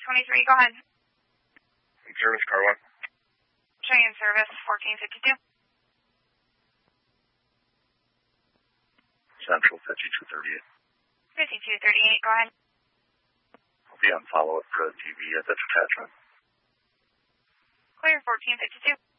23, go ahead. Service car 1. Showing in service, 1452. Central 5238. 5238, go ahead. I'll be on follow-up for the TV at the detachment. Clear, 1452.